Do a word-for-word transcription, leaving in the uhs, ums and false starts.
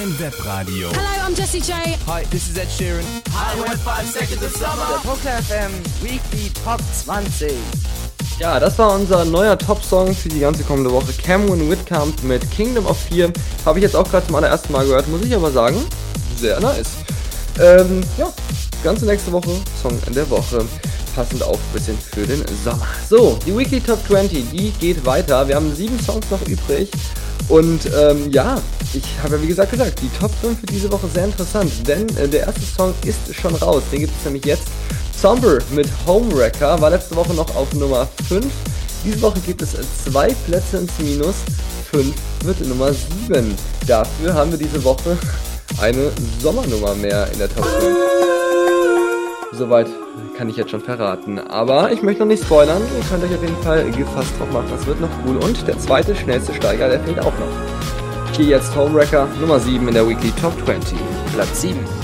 Im Webradio. Hello, I'm Jessie J. Hi, this is Ed Sheeran. I want five seconds of summer. Der Poker F M Weekly Top zwanzig. Ja, das war unser neuer Top-Song für die ganze kommende Woche. Cameron Whitcomb mit Kingdom of Fear. Habe ich jetzt auch gerade zum allerersten Mal gehört, muss ich aber sagen. Sehr nice. Ähm, ja, ganze nächste Woche, Song in der Woche. Passend auch ein bisschen für den Sommer. So, die Weekly Top zwanzig, die geht weiter. Wir haben sieben Songs noch übrig. Und ähm, ja, ich habe ja wie gesagt gesagt, die Top fünf für diese Woche sehr interessant. Denn äh, der erste Song ist schon raus. Den gibt es nämlich jetzt. Zomber mit Homewrecker war letzte Woche noch auf Nummer fünf. Diese Woche gibt es zwei Plätze ins Minus. fünf wird Nummer sieben. Dafür haben wir diese Woche eine Sommernummer mehr in der Top fünf. Soweit kann ich jetzt schon verraten. Aber ich möchte noch nicht spoilern. Ihr könnt euch auf jeden Fall gefasst drauf machen. Das wird noch cool. Und der zweite schnellste Steiger, der fehlt auch noch. Hier jetzt Homewrecker Nummer sieben in der Weekly Top zwanzig. Platz sieben.